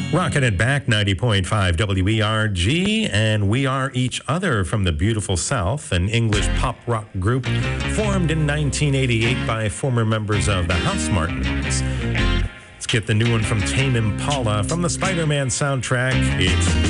Rocking it back, 90.5 WERG, and We Are Each Other from the Beautiful South, an English pop rock group formed in 1988 by former members of the Housemartins. Let's get the new one from Tame Impala from the Spider-Man soundtrack. It's